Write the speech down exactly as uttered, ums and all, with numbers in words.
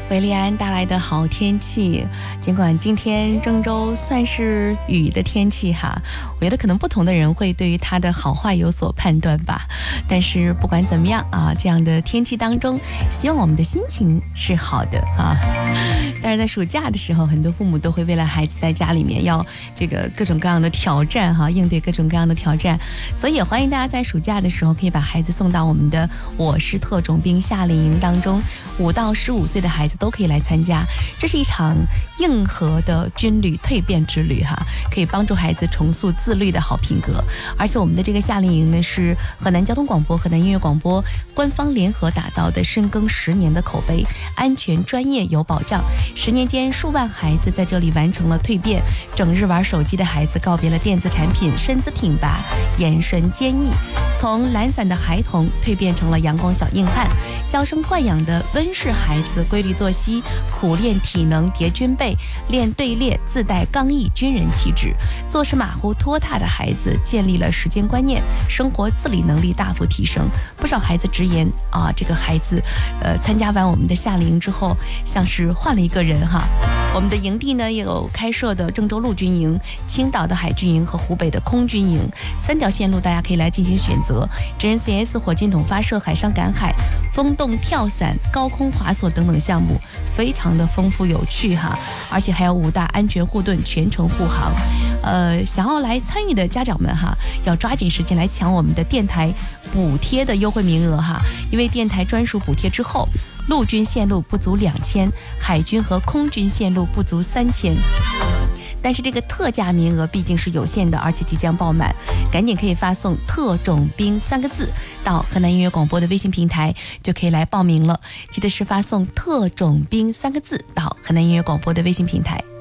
维利安带来的好天气，尽管今天郑州算是雨的天气哈，我觉得可能不同的人会对于它的好坏有所判断吧。但是不管怎么样啊，这样的天气当中，希望我们的心情是好的啊。但是在暑假的时候，很多父母都会为了孩子在家里面要这个各种各样的挑战哈，应对各种各样的挑战，所以也欢迎大家在暑假的时候可以把孩子送到我们的我是特种兵夏令营当中，五到十五岁的孩子都可以来参加。这是一场硬核的军旅蜕变之旅哈，可以帮助孩子重塑自律的好品格。而且我们的这个夏令营呢，是河南交通广播、河南音乐广播官方联合打造的，深耕十年的口碑，安全专业有保障。十年间，数万孩子在这里完成了蜕变。整日玩手机的孩子告别了电子产品，身子挺拔，眼神坚毅，从懒散的孩童蜕变成了阳光小硬汉。娇生惯养的温室孩子，规律作息，苦练体能，叠军备，练队列，自带刚毅军人气质。做事马虎拖沓的孩子，建立了时间观念，生活自理能力大幅提升。不少孩子直言啊，这个孩子，呃，参加完我们的夏令营之后，像是换了一个人哈。我们的营地呢，也有开设的郑州陆军营、青岛的海军营和湖北的空军营，三条线路大家可以来进行选择。真人 C S 火箭筒发射、海上赶海、风洞跳伞、高空滑索等等项目，非常的丰富有趣哈，而且还有五大安全护盾全程护航。呃，想要来参与的家长们哈，要抓紧时间来抢我们的电台补贴的优惠名额哈，因为电台专属补贴之后，陆军线路不足两千，海军和空军线路不足三千。但是这个特价名额毕竟是有限的，而且即将爆满，赶紧可以发送特种兵三个字到河南音乐广播的微信平台，就可以来报名了。记得是发送特种兵三个字到河南音乐广播的微信平台。